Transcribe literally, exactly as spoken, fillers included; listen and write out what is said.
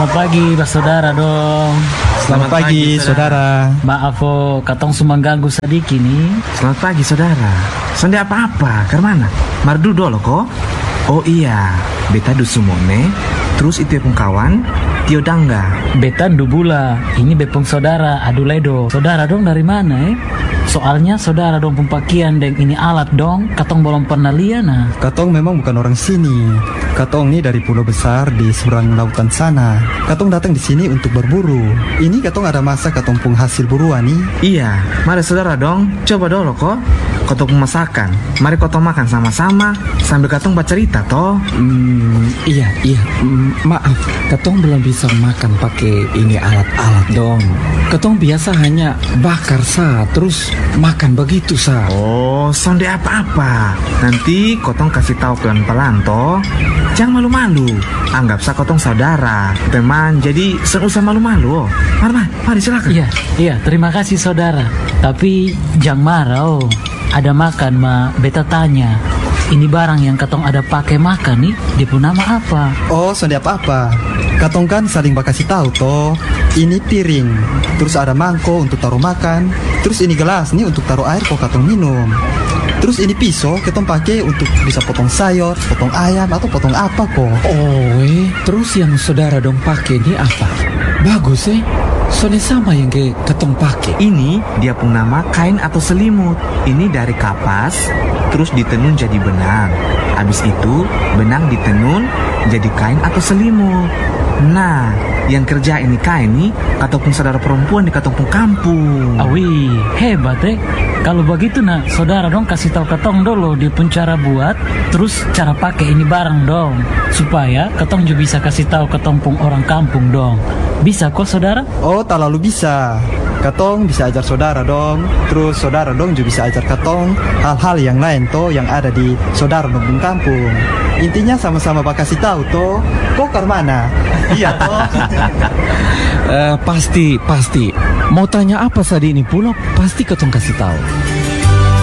Selamat pagi, Pak Saudara dong. Selamat pagi, saudara. Maaf oh, katong sumang ganggu sedikit nih. Selamat pagi, saudara. Sandi apa-apa, karmana? Mardu dolo kok? Oh iya, beta dusumone. Terus itu pun kawan, Tio Dangga. Beta Dubula, ini bepung saudara Aduledo. Saudara dong dari mana eh? Soalnya saudara dong pempakian deng ini alat dong, katong belum pernah lihat nah. Katong memang bukan orang sini. Katong ini dari pulau besar di seberang lautan sana. Katong datang di sini untuk berburu. Ini katong ada masa katong pung hasil buruan nih. Iya, mari saudara dong, coba dulu kok. Katong masakan, mari katong makan sama-sama sambil katong bercerita toh. Hmm, iya, iya. Mm, maaf, katong belum bisa makan pakai ini alat-alat dong. Katong biasa hanya bakar sa, terus makan begitu sa. Oh, sonde apa-apa. Nanti katong kasih tahu pelan-pelan toh. Jangan malu-malu. Anggap sa katong saudara, teman. Jadi sen usah malu-malu. Oh. Mari, mari, mari silakan. Iya, iya. Terima kasih saudara. Tapi jangan marah oh. Ada makan ma, beta tanya. Ini barang yang katong ada pakai makan nih, dia pun nama apa? Oh, sonde apa-apa. Katong kan saling bakasih tahu toh. Ini piring, terus ada mangkok untuk taruh makan, terus ini gelas nih untuk taruh air kok katong minum. Terus ini pisau katong pakai untuk bisa potong sayur, potong ayam atau potong apa kok. Oh, eh. Terus yang saudara dong pakai ini apa? Bagus eh. Soalnya sama yang ke katong pakai. Ini dia pun nama kain atau selimut. Ini dari kapas, terus ditenun jadi benang. Habis itu benang ditenun jadi kain atau selimut. Nah, yang kerja ini kain nih katong saudara perempuan di katong kampung. Awi, hebat eh. Kalau begitu nah, saudara dong kasih tahu katong dulu dia pun cara buat, terus cara pakai ini barang dong, supaya katong juga bisa kasih tahu katong pun orang kampung dong. Bisa kok saudara? Oh, tak lalu bisa. Katong bisa ajar saudara dong. Terus saudara dong juga bisa ajar katong hal-hal yang lain toh yang ada di saudara dong kampung. Intinya sama-sama bakasih tahu toh. Kok karmana? Iya toh. uh, pasti, pasti. Mau tanya apa tadi ini pula? Pasti katong kasih tahu.